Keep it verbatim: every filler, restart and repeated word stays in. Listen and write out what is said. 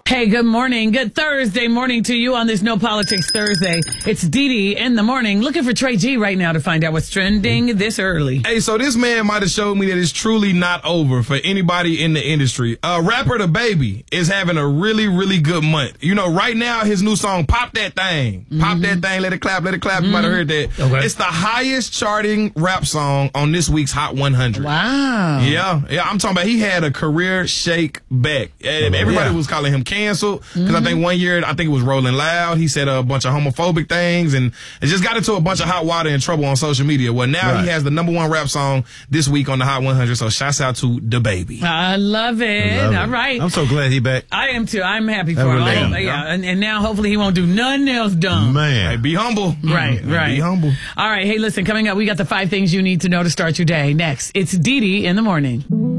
Hey, good morning. Good Thursday morning to you on this No Politics Thursday. It's Dee Dee in the morning. Looking for Trey G right now to find out what's trending this early. Hey, so this man might have showed me that it's truly not over for anybody in the industry. Uh, rapper DaBaby is having a really, really good month. You know, right now, his new song, Pop That Thing. Mm-hmm. Pop That Thing, let it clap, let it clap. Mm-hmm. You might have heard that. Okay. It's the highest charting rap song on this week's Hot one hundred. Wow. Yeah, yeah. I'm talking about he had a career shake back. Everybody yeah. was calling him canceled because mm-hmm. I think one year, I think it was Rolling Loud. He said a bunch of homophobic things and it just got into a bunch of hot water and trouble on social media. Well, now right. he has the number one rap song this week on the Hot one hundred. So shouts out to DaBaby. I love it. I love All it. right. I'm so glad he back. I am too. I'm happy for him. Yeah, yeah. And, and now hopefully he won't do nothing else dumb. Man. Hey, be humble. Right, mm, right. Be humble. All right. Hey, listen, coming up, we got the five things you need to know to start your day. Next, it's Dee Dee in the morning.